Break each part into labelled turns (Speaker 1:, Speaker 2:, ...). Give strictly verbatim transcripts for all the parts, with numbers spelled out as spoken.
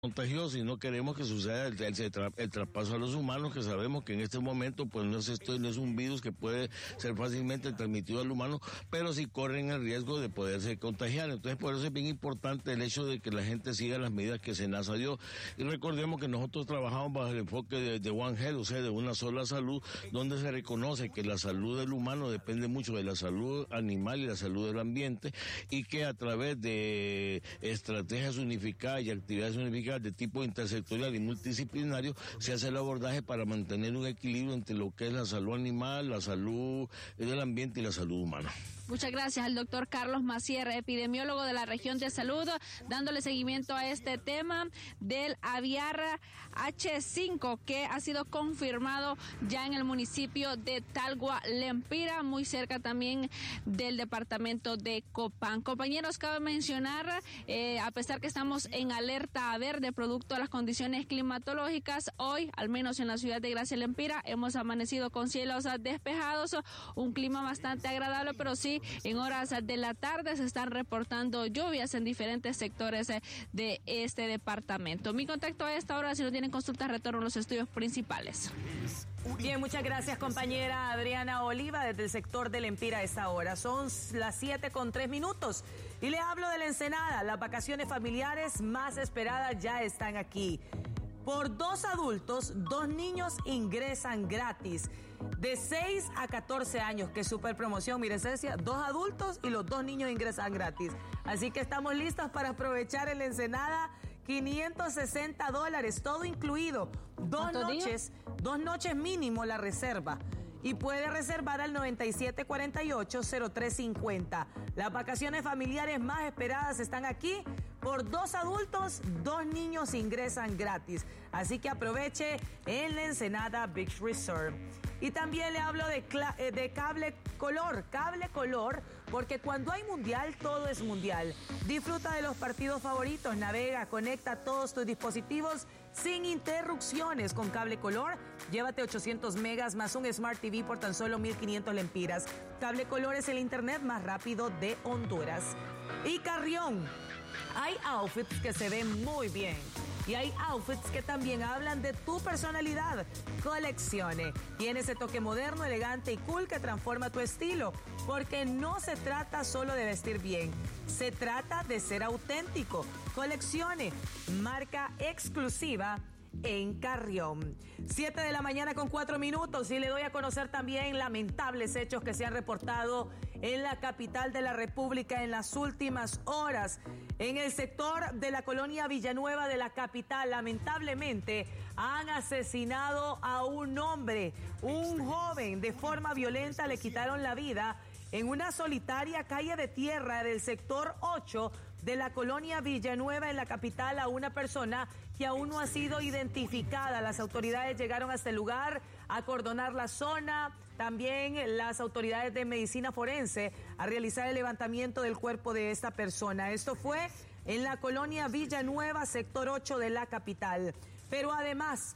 Speaker 1: contagioso y no queremos que suceda el, el, el traspaso a los humanos, que sabemos que en este momento pues no es esto, no es un virus que puede ser fácilmente transmitido al humano, pero sí corren el riesgo de poderse contagiar. Entonces por eso es bien importante el hecho de que la gente siga las medidas que SENASA dio. Y recordemos que nosotros trabajamos bajo el enfoque de, de One Health, o sea, de una sola salud, donde se reconoce que la salud del humano depende mucho de la salud animal y la salud del ambiente, y que a través de estrategias unificadas y actividades unificadas de tipo intersectorial y multidisciplinario se hace el abordaje para mantener un equilibrio entre lo que es la salud animal, la salud del ambiente y la salud humana.
Speaker 2: Muchas gracias al doctor Carlos Macier, epidemiólogo de la región de salud, dándole seguimiento a este tema del aviar H cinco que ha sido confirmado ya en el municipio de Talgua Lempira, muy cerca también del departamento de Copán. Compañeros, cabe mencionar, eh, a pesar que estamos en alerta verde producto de las condiciones climatológicas, hoy, al menos en la ciudad de Gracia Lempira, hemos amanecido con cielos despejados, un clima bastante agradable, pero sí, en horas de la tarde se están reportando lluvias en diferentes sectores de este departamento. Mi contacto a esta hora, si no tienen consultas, retorno a los estudios principales.
Speaker 3: Bien, muchas gracias, compañera Adriana Oliva, desde el sector de Lempira a esta hora. Son las siete con tres minutos y le hablo de la Ensenada. Las vacaciones familiares más esperadas ya están aquí. Por dos adultos, dos niños ingresan gratis. De seis a catorce años, que super promoción, mire Cecia, dos adultos y los dos niños ingresan gratis. Así que estamos listos para aprovechar en la Ensenada, quinientos sesenta dólares, todo incluido. Dos noches, días? dos noches mínimo la reserva. Y puede reservar al noventa y siete cuarenta y ocho cero tres cincuenta. Las vacaciones familiares más esperadas están aquí. Por dos adultos, dos niños ingresan gratis. Así que aproveche en la Ensenada Beach Resort. Y también le hablo de, de Cable Color. Cable Color, porque cuando hay mundial, todo es mundial. Disfruta de los partidos favoritos, navega, conecta todos tus dispositivos sin interrupciones con Cable Color. Llévate ochocientos megas más un Smart T V por tan solo mil quinientos lempiras. Cable Color es el internet más rápido de Honduras. Y Carrión. Hay outfits que se ven muy bien y hay outfits que también hablan de tu personalidad. Coleccione. Tiene ese toque moderno, elegante y cool que transforma tu estilo, porque no se trata solo de vestir bien, se trata de ser auténtico. Coleccione. Marca exclusiva en Carrión. Siete de la mañana con cuatro minutos y le doy a conocer también lamentables hechos que se han reportado en la capital de la República en las últimas horas. En el sector de la colonia Villanueva de la capital, lamentablemente, han asesinado a un hombre, un joven, de forma violenta le quitaron la vida en una solitaria calle de tierra del sector ocho de la colonia Villanueva en la capital a una persona que aún no ha sido identificada. Las autoridades llegaron hasta el lugar a acordonar la zona, también las autoridades de medicina forense a realizar el levantamiento del cuerpo de esta persona. Esto fue en la colonia Villanueva, sector ocho de la capital. Pero además,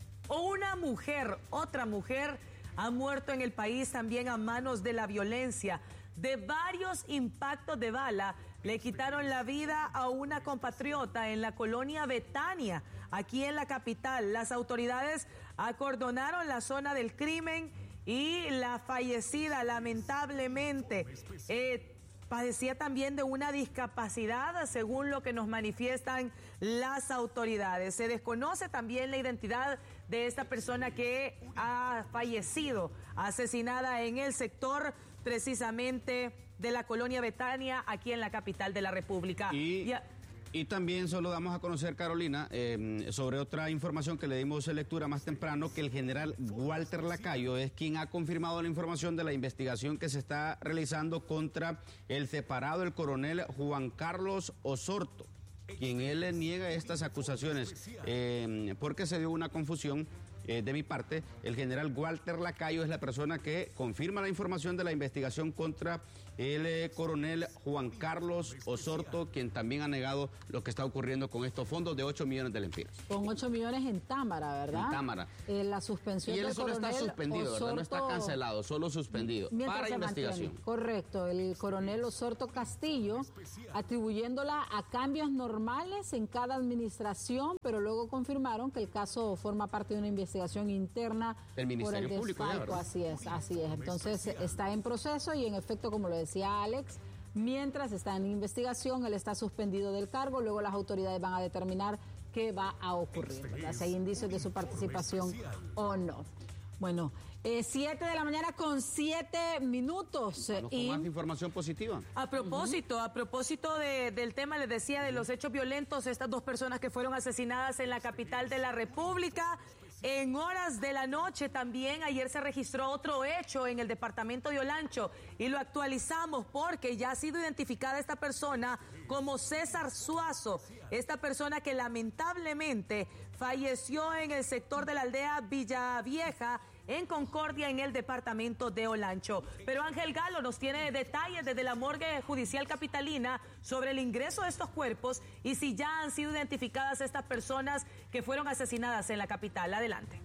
Speaker 3: una mujer, otra mujer, ha muerto en el país también a manos de la violencia. De varios impactos de bala le quitaron la vida a una compatriota en la colonia Betania, aquí en la capital. Las autoridades acordonaron la zona del crimen y la fallecida, lamentablemente, eh, padecía también de una discapacidad, según lo que nos manifiestan las autoridades. Se desconoce también la identidad de esta persona que ha fallecido, asesinada en el sector precisamente de la colonia Betania, aquí en la capital de la República.
Speaker 4: Y... y a... Y también solo damos a conocer, Carolina, eh, sobre otra información que le dimos lectura más temprano, que el general Walter Lacayo es quien ha confirmado la información de la investigación que se está realizando contra el separado, el coronel Juan Carlos Osorto, quien él le niega estas acusaciones, eh, porque se dio una confusión Eh, de mi parte, el general Walter Lacayo es la persona que confirma la información de la investigación contra el eh, coronel Juan Carlos Osorto, quien también ha negado lo que está ocurriendo con estos fondos de ocho millones de lempiras.
Speaker 5: Con ocho millones en Támara, ¿verdad?
Speaker 4: En Támara.
Speaker 5: Eh, la suspensión
Speaker 4: y él
Speaker 5: del
Speaker 4: solo está suspendido,
Speaker 5: Osorto,
Speaker 4: ¿verdad? No está cancelado, solo suspendido para investigación.
Speaker 5: Mantiene. Correcto, el coronel Osorto Castillo, atribuyéndola a cambios normales en cada administración, pero luego confirmaron que el caso forma parte de una investigación interna
Speaker 4: del Ministerio
Speaker 5: por el
Speaker 4: Público.
Speaker 5: desfalco.
Speaker 4: Ya,
Speaker 5: así es, así es. Entonces está en proceso y en efecto, como lo decía Alex, mientras está en investigación, él está suspendido del cargo, luego las autoridades van a determinar qué va a ocurrir, ¿verdad? Si hay indicios de su participación o no. Bueno, eh, siete de la mañana con siete minutos.
Speaker 4: Vamos
Speaker 5: y...
Speaker 4: con más información positiva.
Speaker 3: A propósito, uh-huh. a propósito de, del tema, les decía, de los hechos violentos, estas dos personas que fueron asesinadas en la capital de la República. En horas de la noche también ayer se registró otro hecho en el departamento de Olancho y lo actualizamos porque ya ha sido identificada esta persona como César Suazo, esta persona que lamentablemente falleció en el sector de la aldea Villavieja, en Concordia, en el departamento de Olancho. Pero Ángel Galo nos tiene detalles desde la morgue judicial capitalina sobre el ingreso de estos cuerpos y si ya han sido identificadas estas personas que fueron asesinadas en la capital. Adelante.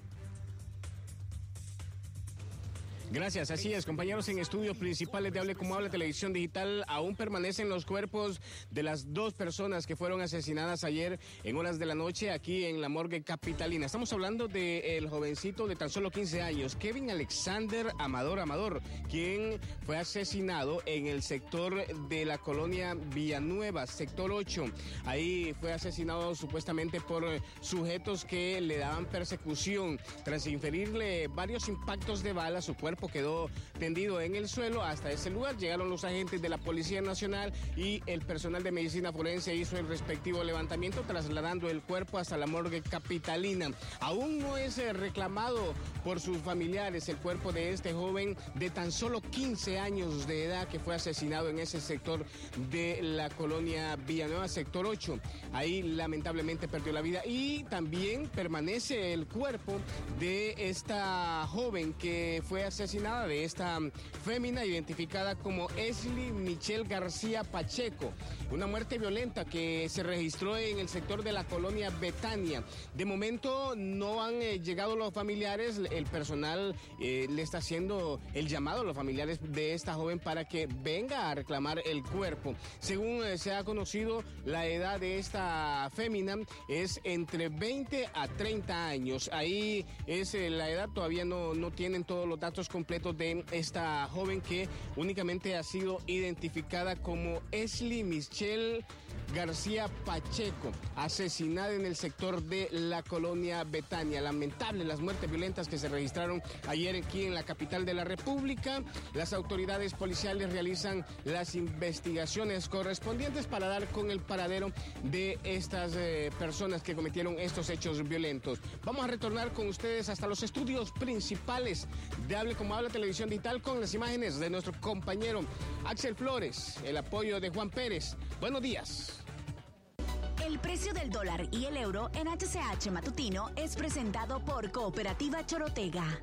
Speaker 6: Gracias, así es, compañeros. En estudios principales de Hable Como Habla Televisión Digital aún permanecen los cuerpos de las dos personas que fueron asesinadas ayer en horas de la noche aquí en la morgue capitalina. Estamos hablando del jovencito de tan solo quince años, Kevin Alexander Amador Amador, quien fue asesinado en el sector de la colonia Villanueva, sector ocho. Ahí fue asesinado supuestamente por sujetos que le daban persecución. Tras inferirle varios impactos de bala, su cuerpo quedó tendido en el suelo. Hasta ese lugar llegaron los agentes de la Policía Nacional y el personal de medicina forense hizo el respectivo levantamiento, trasladando el cuerpo hasta la morgue capitalina. Aún no es reclamado por sus familiares el cuerpo de este joven de tan solo quince años de edad que fue asesinado en ese sector de la colonia Villanueva, sector ocho. Ahí lamentablemente perdió la vida y también permanece el cuerpo de esta joven que fue asesinada, de esta fémina identificada como Esli Michelle García Pacheco. Una muerte violenta que se registró en el sector de la colonia Betania. De momento no han eh, llegado los familiares, el personal eh, le está haciendo el llamado a los familiares de esta joven para que venga a reclamar el cuerpo. Según eh, se ha conocido, la edad de esta fémina es entre veinte a treinta años. Ahí es eh, la edad, todavía no, no tienen todos los datos completos de esta joven que únicamente ha sido identificada como Esli Michelle García Pacheco, asesinada en el sector de la colonia Betania. Lamentable las muertes violentas que se registraron ayer aquí en la capital de la República. Las autoridades policiales realizan las investigaciones correspondientes para dar con el paradero de estas eh, personas que cometieron estos hechos violentos. Vamos a retornar con ustedes hasta los estudios principales de Hable Como Habla Televisión Digital con las imágenes de nuestro compañero Axel Flores, el apoyo de Juan Pérez. Buenos días.
Speaker 7: El precio del dólar y el euro en H C H Matutino es presentado por Cooperativa Chorotega.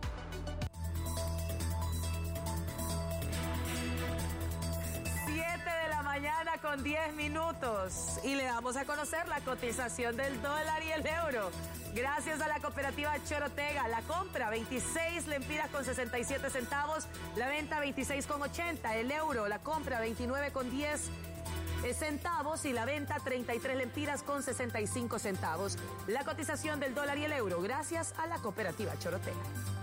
Speaker 3: siete de la mañana con diez minutos y le damos a conocer la cotización del dólar y el euro. Gracias a la Cooperativa Chorotega, la compra veintiséis lempiras con sesenta y siete centavos, la venta veintiséis con ochenta, el euro, la compra veintinueve con diez centavos y la venta treinta y tres lempiras con sesenta y cinco centavos. La cotización del dólar y el euro gracias a la Cooperativa Chorotega.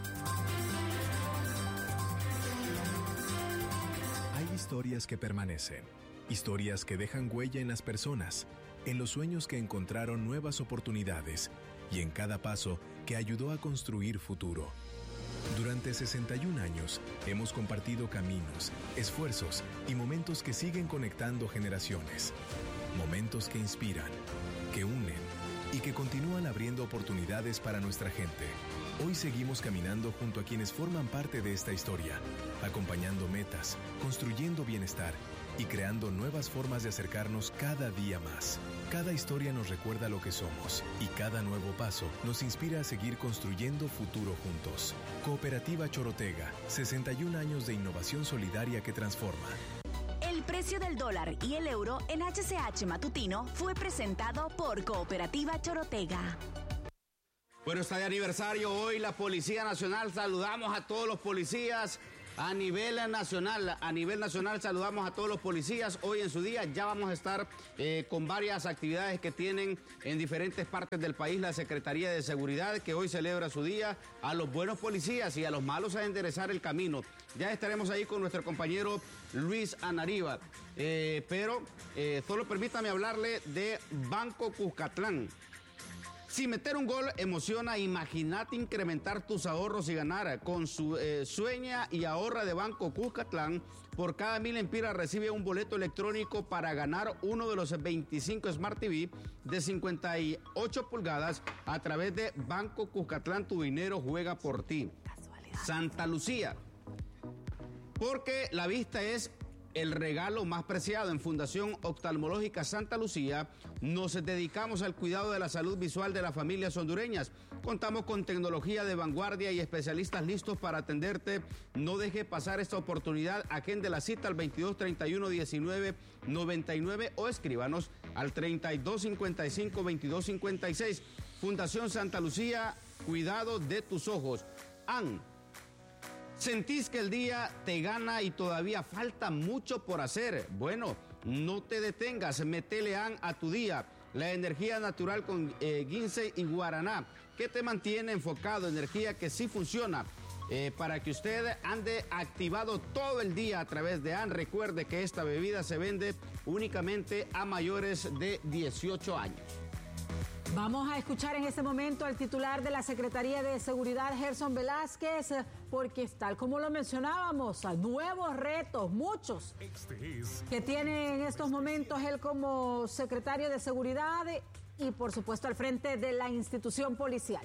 Speaker 8: Hay historias que permanecen, historias que dejan huella en las personas, en los sueños que encontraron nuevas oportunidades y en cada paso que ayudó a construir futuro. Durante sesenta y un años hemos compartido caminos, esfuerzos y momentos que siguen conectando generaciones. Momentos que inspiran, que unen y que continúan abriendo oportunidades para nuestra gente. Hoy seguimos caminando junto a quienes forman parte de esta historia, acompañando metas, construyendo bienestar y creando nuevas formas de acercarnos cada día más. Cada historia nos recuerda lo que somos y cada nuevo paso nos inspira a seguir construyendo futuro juntos. Cooperativa Chorotega, sesenta y un años de innovación solidaria que transforma.
Speaker 7: El precio del dólar y el euro en H C H Matutino fue presentado por Cooperativa Chorotega.
Speaker 4: Bueno, está de aniversario hoy la Policía Nacional. Saludamos a todos los policías a nivel nacional. A nivel nacional saludamos a todos los policías. Hoy en su día ya vamos a estar eh, con varias actividades que tienen en diferentes partes del país la Secretaría de Seguridad, que hoy celebra su día. A los buenos policías y a los malos a enderezar el camino. Ya estaremos ahí con nuestro compañero Luis Anariba. Eh, pero eh, solo permítame hablarle de Banco Cuscatlán. Si meter un gol emociona, imagínate incrementar tus ahorros y ganar. Con su eh, sueña y ahorra de Banco Cuscatlán, por cada mil empiras recibe un boleto electrónico para ganar uno de los veinticinco Smart T V de cincuenta y ocho pulgadas a través de Banco Cuscatlán. Tu dinero juega por ti. Santa Lucía, porque la vista es el regalo más preciado. En Fundación Oftalmológica Santa Lucía nos dedicamos al cuidado de la salud visual de las familias hondureñas. Contamos con tecnología de vanguardia y especialistas listos para atenderte. No deje pasar esta oportunidad. Agende la cita al veintidós treinta y uno diecinueve noventa y nueve o escríbanos al treinta y dos cincuenta y cinco veintidós cincuenta y seis. Fundación Santa Lucía, cuidado de tus ojos. A N. ¿Sentís que el día te gana y todavía falta mucho por hacer? Bueno, no te detengas, metele A N a tu día. La energía natural con eh, Ginseng y Guaraná, que te mantiene enfocado, energía que sí funciona. Eh, para que usted ande activado todo el día a través de A N. Recuerde que esta bebida se vende únicamente a mayores de dieciocho años.
Speaker 5: Vamos a escuchar en este momento al titular de la Secretaría de Seguridad, Gerson Velázquez, porque tal como lo mencionábamos, nuevos retos, muchos, que tiene en estos momentos él como secretario de Seguridad y por supuesto al frente de la institución policial.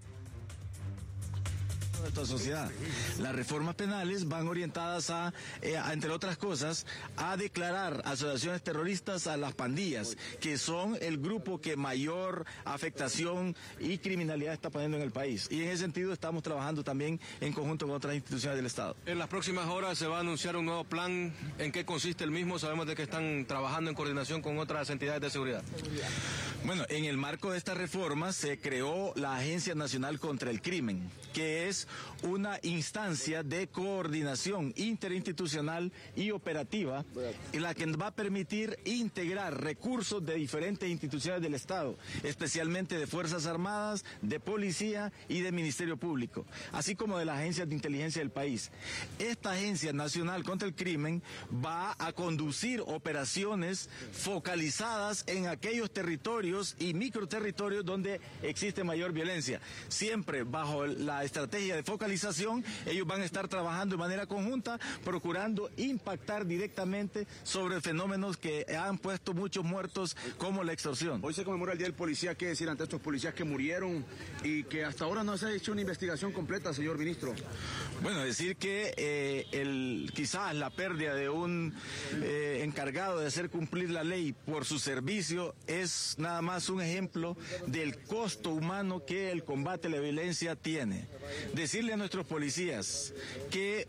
Speaker 9: De nuestra sociedad. Las reformas penales van orientadas a, eh, a, entre otras cosas, a declarar asociaciones terroristas a las pandillas, que son el grupo que mayor afectación y criminalidad está poniendo en el país. Y en ese sentido estamos trabajando también en conjunto con otras instituciones del Estado.
Speaker 10: En las próximas horas se va a anunciar un nuevo plan. ¿En qué consiste el mismo? Sabemos de que están trabajando en coordinación con otras entidades de seguridad.
Speaker 9: Bueno, en el marco de esta reforma se creó la Agencia Nacional contra el Crimen, que es una instancia de coordinación interinstitucional y operativa en la que va a permitir integrar recursos de diferentes instituciones del Estado, especialmente de Fuerzas Armadas, de Policía y de Ministerio Público, así como de las agencias de inteligencia del país. Esta Agencia Nacional contra el Crimen va a conducir operaciones focalizadas en aquellos territorios y microterritorios donde existe mayor violencia, siempre bajo la estrategia de focalización. Ellos van a estar trabajando de manera conjunta, procurando impactar directamente sobre fenómenos que han puesto muchos muertos, como la extorsión.
Speaker 11: Hoy se conmemora el Día del Policía. ¿Qué decir ante estos policías que murieron y que hasta ahora no se ha hecho una investigación completa, señor ministro?
Speaker 9: Bueno, decir que eh, el, quizás la pérdida de un eh, encargado de hacer cumplir la ley por su servicio es nada más un ejemplo del costo humano que el combate a la violencia tiene. Decirle a nuestros policías que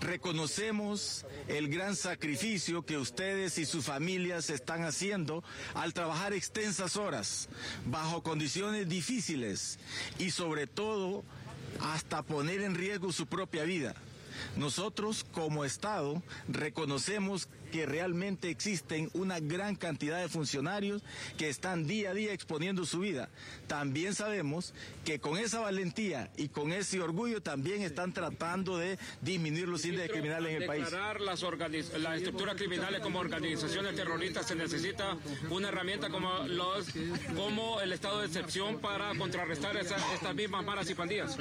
Speaker 9: reconocemos el gran sacrificio que ustedes y sus familias están haciendo al trabajar extensas horas, bajo condiciones difíciles y sobre todo hasta poner en riesgo su propia vida. Nosotros como Estado reconocemos que realmente existen una gran cantidad de funcionarios que están día a día exponiendo su vida. También sabemos que con esa valentía y con ese orgullo también están tratando de disminuir los índices criminales en el país.
Speaker 12: Declarar las, las estructuras criminales como organizaciones terroristas, se necesita una herramienta como, los, como el estado de excepción para contrarrestar esa, estas mismas maras y pandillas.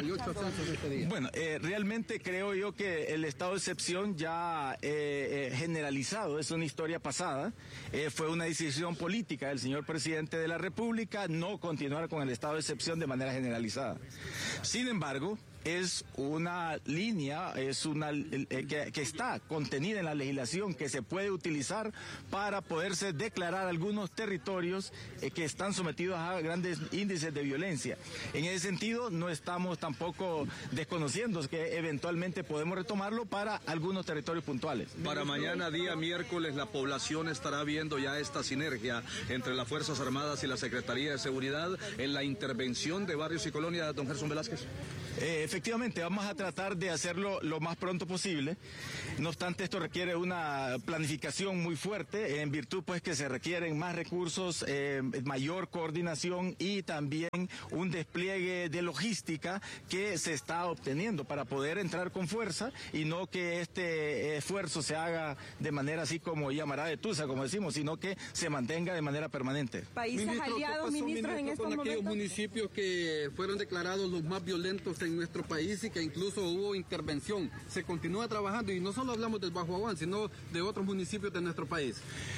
Speaker 9: Bueno, eh, realmente creo yo que el estado de excepción ya eh, eh, generalizado es una historia pasada. Eh, fue una decisión política del señor presidente de la República no continuar con el estado de excepción de manera generalizada. Sin embargo, es una línea, es una eh, que, que está contenida en la legislación que se puede utilizar para poderse declarar algunos territorios eh, que están sometidos a grandes índices de violencia. En ese sentido, no estamos tampoco desconociendo que eventualmente podemos retomarlo para algunos territorios puntuales.
Speaker 11: Para mañana, día miércoles, la población estará viendo ya esta sinergia entre las Fuerzas Armadas y la Secretaría de Seguridad en la intervención de barrios y colonias, don Gerson Velázquez.
Speaker 9: Eh, efectivamente, vamos a tratar de hacerlo lo más pronto posible. No obstante, esto requiere una planificación muy fuerte, en virtud pues que se requieren más recursos, eh, mayor coordinación y también un despliegue de logística que se está obteniendo para poder entrar con fuerza y no que este esfuerzo se haga de manera así como llamará de tusa, como decimos, sino que se mantenga de manera permanente.
Speaker 13: Países
Speaker 14: Ministro,
Speaker 13: aliados,
Speaker 14: ministro,
Speaker 13: ministros, en estos
Speaker 14: con
Speaker 13: momentos.
Speaker 14: aquellos municipios que fueron declarados los más violentos en nuestro país y que incluso hubo intervención. Se continúa trabajando y no solo hablamos del Bajo Aguán, sino de otros municipios de nuestro país.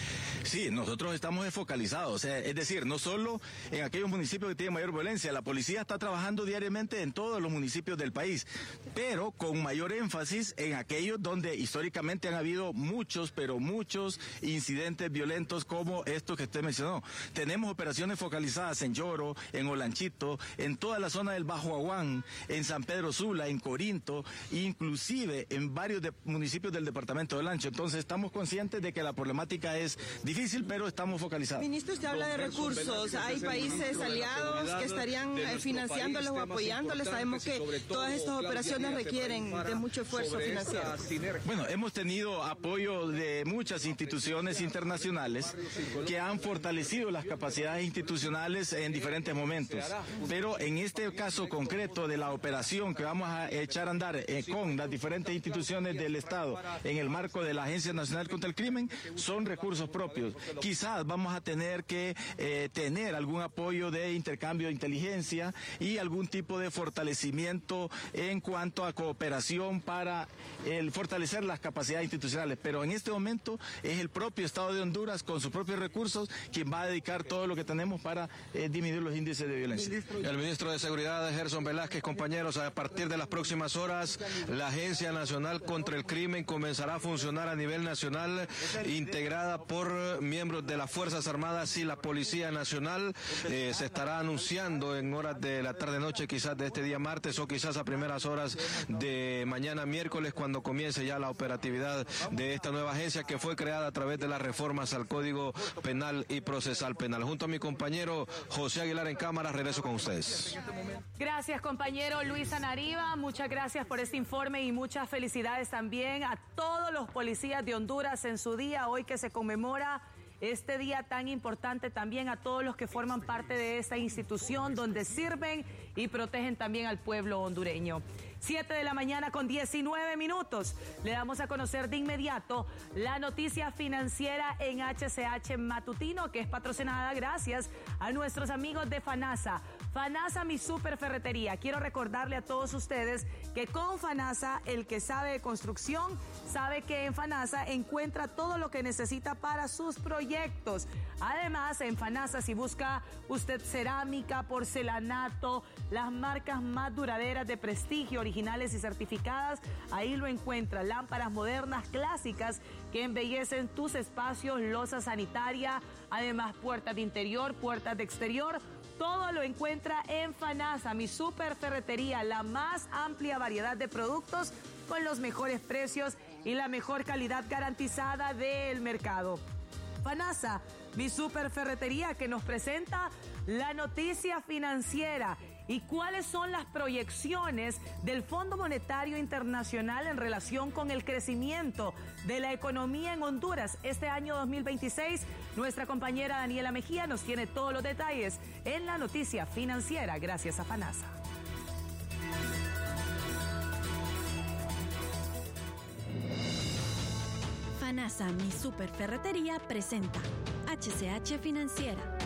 Speaker 9: Sí, nosotros estamos focalizados, o sea, es decir, no solo en aquellos municipios que tienen mayor violencia, la policía está trabajando diariamente en todos los municipios del país, pero con mayor énfasis en aquellos donde históricamente han habido muchos, pero muchos incidentes violentos como estos que usted mencionó. Tenemos operaciones focalizadas en Lloro, en Olanchito, en toda la zona del Bajo Aguán, en San Pedro Sula, en Corinto, inclusive en varios de, municipios del departamento del Ancho. Entonces estamos conscientes de que la problemática es difícil, pero estamos focalizados.
Speaker 13: Ministro, usted habla de recursos. Hay países aliados que estarían financiándolos o apoyándoles. Sabemos que todas estas operaciones requieren de mucho esfuerzo financiero.
Speaker 9: Bueno, hemos tenido apoyo de muchas instituciones internacionales que han fortalecido las capacidades institucionales en diferentes momentos. Pero en este caso concreto de la operación que vamos a echar a andar eh, con las diferentes instituciones del Estado en el marco de la Agencia Nacional contra el Crimen, son recursos propios. Quizás vamos a tener que eh, tener algún apoyo de intercambio de inteligencia y algún tipo de fortalecimiento en cuanto a cooperación para el fortalecer las capacidades institucionales. Pero en este momento es el propio Estado de Honduras con sus propios recursos quien va a dedicar todo lo que tenemos para eh, disminuir los índices de violencia.
Speaker 10: El ministro de Seguridad, Gerson Velázquez, compañeros, a partir de las próximas horas, la Agencia Nacional contra el Crimen comenzará a funcionar a nivel nacional, integrada por miembros de las Fuerzas Armadas y la Policía Nacional. Eh, se estará anunciando en horas de la tarde-noche, quizás de este día martes o quizás a primeras horas de mañana miércoles, cuando comience ya la operatividad de esta nueva agencia que fue creada a través de las reformas al Código Penal y Procesal Penal. Junto a mi compañero José Aguilar en cámara, regreso con ustedes.
Speaker 3: Gracias, compañero Luis Anariba. Muchas gracias por este informe y muchas felicidades también a todos los policías de Honduras en su día, hoy que se conmemora este día tan importante, también a todos los que forman parte de esta institución donde sirven y protegen también al pueblo hondureño. siete de la mañana con diecinueve minutos. Le damos a conocer de inmediato la noticia financiera en H C H Matutino, que es patrocinada gracias a nuestros amigos de FANASA. FANASA, mi super ferretería. Quiero recordarle a todos ustedes que con FANASA, el que sabe de construcción, sabe que en FANASA encuentra todo lo que necesita para sus proyectos. Además, en FANASA, si busca usted cerámica, porcelanato, las marcas más duraderas de prestigio, originales y certificadas, ahí lo encuentra. Lámparas modernas, clásicas, que embellecen tus espacios, loza sanitaria, además puertas de interior, puertas de exterior. Todo lo encuentra en FANASA, mi super ferretería, la más amplia variedad de productos con los mejores precios y la mejor calidad garantizada del mercado. FANASA, mi super ferretería, que nos presenta la noticia financiera y cuáles son las proyecciones del Fondo Monetario Internacional en relación con el crecimiento de la economía en Honduras este año dos mil veintiséis. Nuestra compañera Daniela Mejía nos tiene todos los detalles en la noticia financiera, gracias a FANASA.
Speaker 15: FANASA, mi super ferretería, presenta H C H Financiera.